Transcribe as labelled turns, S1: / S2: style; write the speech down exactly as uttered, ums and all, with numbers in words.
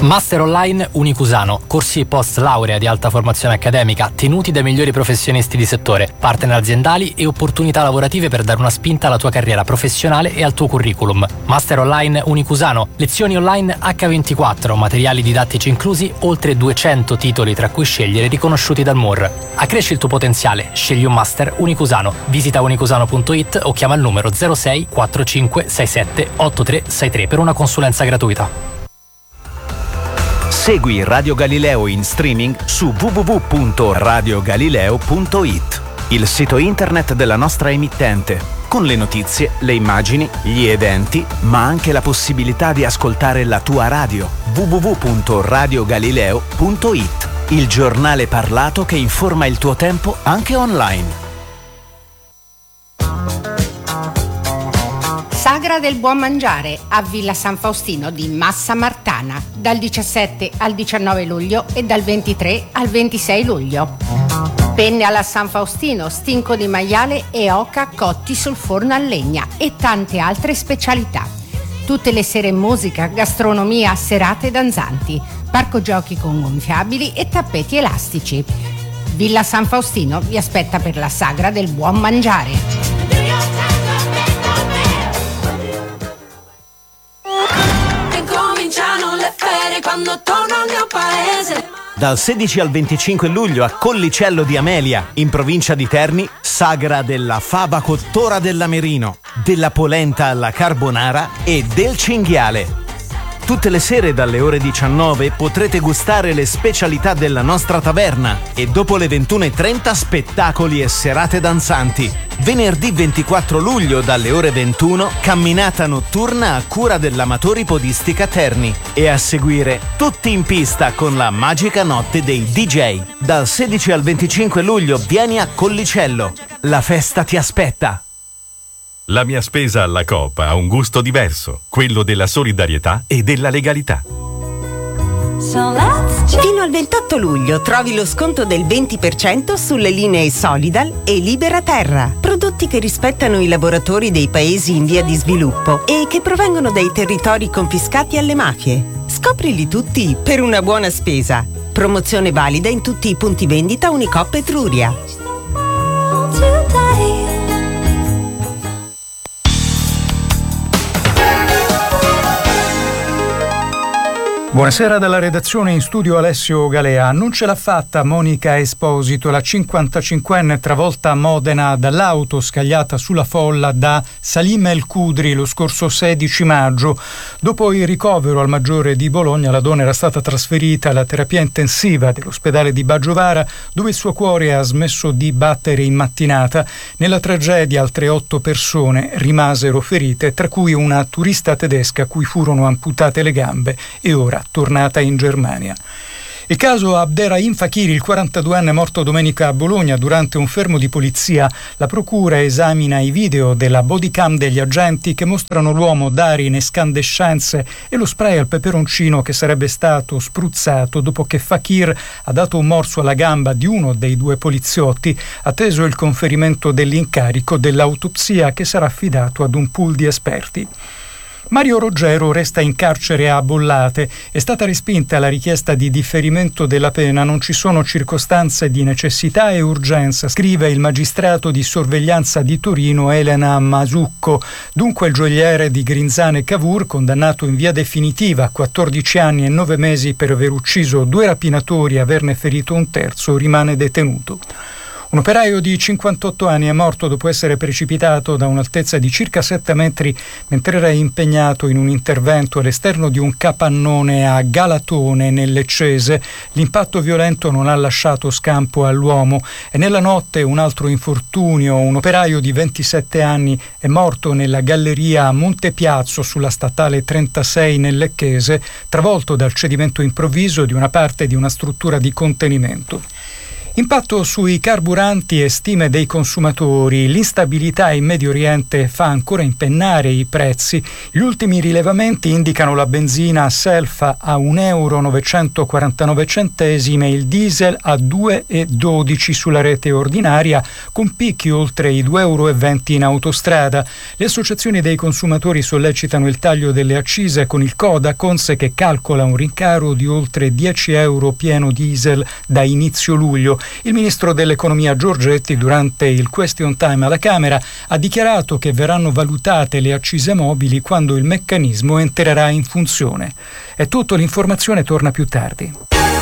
S1: Master Online Unicusano, corsi post laurea di alta formazione accademica tenuti dai migliori professionisti di settore, partner aziendali e opportunità lavorative per dare una spinta alla tua carriera professionale e al tuo curriculum. Master Online Unicusano, lezioni online acca ventiquattro, materiali didattici inclusi, oltre duecento titoli tra cui scegliere riconosciuti dal M U R. Accresci il tuo potenziale, scegli un Master Unicusano. Visita unicusano punto it o chiama il numero zero sei quattro cinque sei sette otto tre sei tre per una consulenza gratuita.
S2: Segui Radio Galileo in streaming su w w w punto radio galileo punto it, il sito internet della nostra emittente, con le notizie, le immagini, gli eventi, ma anche la possibilità di ascoltare la tua radio. w w w punto radio galileo punto it, il giornale parlato che informa il tuo tempo anche online.
S3: Sagra del Buon Mangiare a Villa San Faustino di Massa Martana dal diciassette al diciannove luglio e dal ventitré al ventisei luglio. Penne alla San Faustino, stinco di maiale e oca cotti sul forno a legna e tante altre specialità. Tutte le sere musica, gastronomia, serate danzanti, parco giochi con gonfiabili e tappeti elastici. Villa San Faustino vi aspetta per la Sagra del Buon Mangiare.
S4: Quando torno al mio paese.
S2: Dal sedici al venticinque luglio a Collicello di Amelia, in provincia di Terni, sagra della faba cottora dell'Amerino, della polenta alla carbonara e del cinghiale. Tutte le sere dalle ore diciannove potrete gustare le specialità della nostra taverna e dopo le ventuno e trenta spettacoli e serate danzanti. Venerdì ventiquattro luglio dalle ore ventuno camminata notturna a cura dell'Amatori Podistica Terni e a seguire tutti in pista con la magica notte dei D J. Dal sedici al venticinque luglio vieni a Collicello. La festa ti aspetta.
S5: La mia spesa alla Coop ha un gusto diverso, quello della solidarietà e della legalità.
S6: Fino al ventotto luglio trovi lo sconto del venti per cento sulle linee Solidal e Libera Terra, prodotti che rispettano i lavoratori dei paesi in via di sviluppo e che provengono dai territori confiscati alle mafie. Scoprili tutti per una buona spesa. Promozione valida in tutti i punti vendita Unicoop Etruria.
S7: Buonasera dalla redazione, in studio Alessio Galea. Non ce l'ha fatta Monica Esposito, la cinquantacinquenne travolta a Modena dall'auto scagliata sulla folla da Salim El Kudri lo scorso sedici maggio. Dopo il ricovero al Maggiore di Bologna, la donna era stata trasferita alla terapia intensiva dell'ospedale di Baggiovara, dove il suo cuore ha smesso di battere in mattinata. Nella tragedia altre otto persone rimasero ferite, tra cui una turista tedesca a cui furono amputate le gambe e ora tornata in Germania. Il caso Abderrahim Fakiri, il quarantaduenne morto domenica a Bologna durante un fermo di polizia. La procura esamina i video della bodycam degli agenti che mostrano l'uomo dare in escandescenze e lo spray al peperoncino che sarebbe stato spruzzato dopo che Fakir ha dato un morso alla gamba di uno dei due poliziotti, atteso il conferimento dell'incarico dell'autopsia che sarà affidato ad un pool di esperti. Mario Roggero resta in carcere a Bollate. È stata respinta la richiesta di differimento della pena. Non ci sono circostanze di necessità e urgenza, scrive il magistrato di sorveglianza di Torino Elena Masucco. Dunque il gioielliere di Grinzane Cavour, condannato in via definitiva a quattordici anni e nove mesi per aver ucciso due rapinatori e averne ferito un terzo, rimane detenuto. Un operaio di cinquantotto anni è morto dopo essere precipitato da un'altezza di circa sette metri mentre era impegnato in un intervento all'esterno di un capannone a Galatone nel Leccese. L'impatto violento non ha lasciato scampo all'uomo e nella notte un altro infortunio. Un operaio di ventisette anni è morto nella galleria a Montepiazzo sulla statale trentasei nel Lecchese, travolto dal cedimento improvviso di una parte di una struttura di contenimento. Impatto sui carburanti e stime dei consumatori. L'instabilità in Medio Oriente fa ancora impennare i prezzi. Gli ultimi rilevamenti indicano la benzina Selfa a un euro novecentoquarantanove centesimi e il diesel a due e dodici sulla rete ordinaria, con picchi oltre i due euro e venti in autostrada. Le associazioni dei consumatori sollecitano il taglio delle accise con il Codacons, che calcola un rincaro di oltre dieci euro pieno diesel da inizio luglio. Il ministro dell'economia Giorgetti, durante il question time alla Camera, ha dichiarato che verranno valutate le accise mobili quando il meccanismo entrerà in funzione. È tutto, l'informazione torna più tardi.